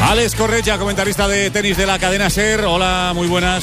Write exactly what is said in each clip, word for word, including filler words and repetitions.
Alex Correia, comentarista de tenis de la cadena SER. Hola, muy buenas.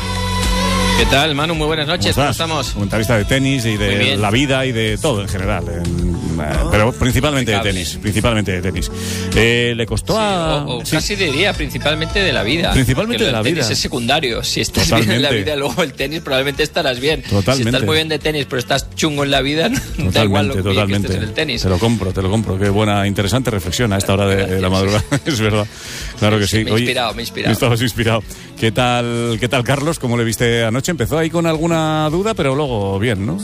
¿Qué tal, Manu? Muy buenas noches. ¿Cómo, ¿Cómo estamos? Comentarista de tenis y de la vida y de todo en general. En, oh, pero principalmente impecable. de tenis. Principalmente de tenis. Eh, ¿Le costó sí, a...? O, o sí. Casi diría principalmente de la vida. Principalmente de la vida. El tenis es secundario. Si estás Totalmente. bien en la vida, luego el tenis probablemente estarás bien. Totalmente. Si estás muy bien de tenis, pero estás chungo en la vida, totalmente, da igual lo que, totalmente. que estés en el tenis. Te lo compro, te lo compro. Qué buena, interesante reflexión a esta hora de, de la madrugada. Es verdad. Claro que sí. sí me he inspirado, me he inspirado. Estabas inspirado. ¿Qué tal, qué tal, Carlos? ¿Cómo le viste anoche? Empezó ahí con alguna duda, pero luego bien, ¿no? Sí.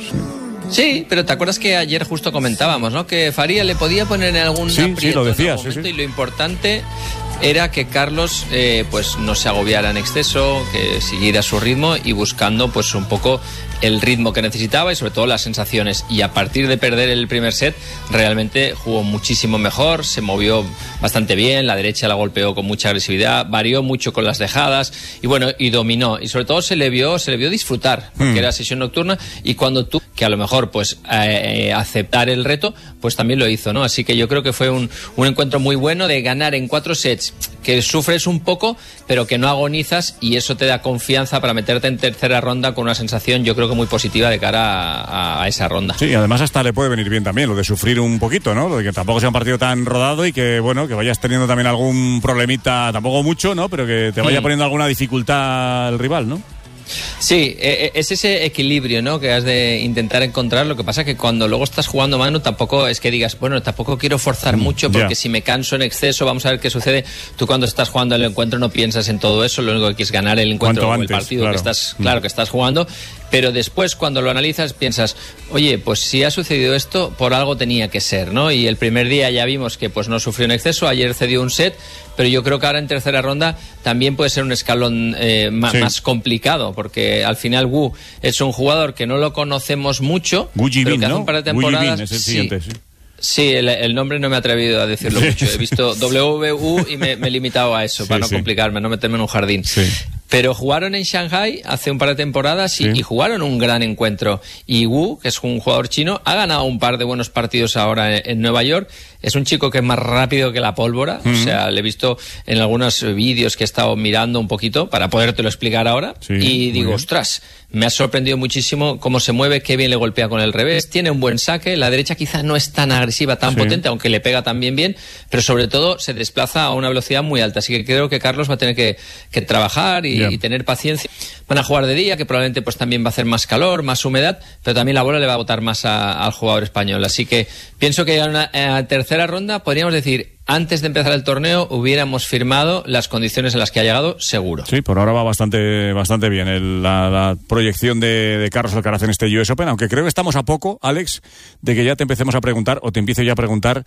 Sí, pero te acuerdas que ayer justo comentábamos, ¿no? Que Faria le podía poner en algún sí, aprieto sí, lo decías, en algún momento, sí, sí. Y lo importante era que Carlos eh, pues no se agobiara en exceso, que siguiera su ritmo y buscando pues un poco el ritmo que necesitaba y sobre todo las sensaciones. Y a partir de perder el primer set realmente jugó muchísimo mejor, se movió bastante bien, la derecha la golpeó con mucha agresividad, varió mucho con las dejadas y bueno, y dominó. Y sobre todo se le vio, se le vio disfrutar, porque mm. era sesión nocturna y cuando tú, que a lo mejor pues eh, aceptar el reto, pues también lo hizo, ¿no? Así que yo creo que fue un, un encuentro muy bueno de ganar en cuatro sets, que sufres un poco, pero que no agonizas y eso te da confianza para meterte en tercera ronda con una sensación, yo creo que muy positiva de cara a, a esa ronda. Sí, además hasta le puede venir bien también lo de sufrir un poquito, ¿no? Lo de que tampoco sea un partido tan rodado y que, bueno, que vayas teniendo también algún problemita, tampoco mucho, ¿no? Pero que te vaya mm. poniendo alguna dificultad el rival, ¿no? Sí, es ese equilibrio, ¿no? Que has de intentar encontrar. Lo que pasa es que cuando luego estás jugando, Manu, tampoco es que digas, bueno, tampoco quiero forzar mucho porque yeah. si me canso en exceso, vamos a ver qué sucede. Tú cuando estás jugando el encuentro no piensas en todo eso, lo único que quieres es ganar el encuentro o el partido claro. que estás, claro, que estás jugando. Pero después, cuando lo analizas, piensas, oye, pues si ha sucedido esto, por algo tenía que ser, ¿no? Y el primer día ya vimos que pues no sufrió en exceso, ayer cedió un set, pero yo creo que ahora en tercera ronda también puede ser un escalón eh, más, sí. más complicado, porque al final Wu es un jugador que no lo conocemos mucho, Wu Jibin, pero que hace ¿no? un par de temporadas... Wu es el sí, siguiente, sí. Sí, el, el nombre no me he atrevido a decirlo mucho. He visto W U y me, me he limitado a eso, sí, para no sí. complicarme, no meterme en un jardín. Sí. Pero jugaron en Shanghai hace un par de temporadas y, sí. y jugaron un gran encuentro. Y Wu, que es un jugador chino, ha ganado un par de buenos partidos ahora en, en Nueva York. Es un chico que es más rápido que la pólvora. Mm-hmm. O sea, le he visto en algunos vídeos que he estado mirando un poquito para podértelo explicar ahora. Sí, y digo, ostras, me ha sorprendido muchísimo cómo se mueve, qué bien le golpea con el revés. Tiene un buen saque. La derecha quizá no es tan agresiva, tan sí. potente, aunque le pega también bien. Pero sobre todo se desplaza a una velocidad muy alta. Así que creo que Carlos va a tener que, que trabajar y, yeah. y tener paciencia. Van a jugar de día, que probablemente pues también va a hacer más calor, más humedad, pero también la bola le va a botar más a, al jugador español. Así que pienso que en una a tercera ronda podríamos decir, antes de empezar el torneo hubiéramos firmado las condiciones en las que ha llegado, seguro. Sí, por ahora va bastante bastante bien el, la, la proyección de, de Carlos Alcaraz en este U S Open, aunque creo que estamos a poco, Alex, de que ya te empecemos a preguntar, o te empiezo ya a preguntar,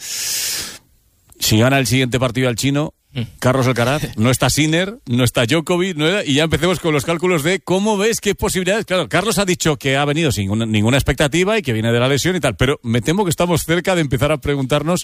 si gana el siguiente partido al chino, Carlos Alcaraz, no está Sinner, no está Djokovic, no era, y ya empecemos con los cálculos de cómo ves, qué posibilidades. Claro, Carlos ha dicho que ha venido sin una, ninguna expectativa y que viene de la lesión y tal, pero me temo que estamos cerca de empezar a preguntarnos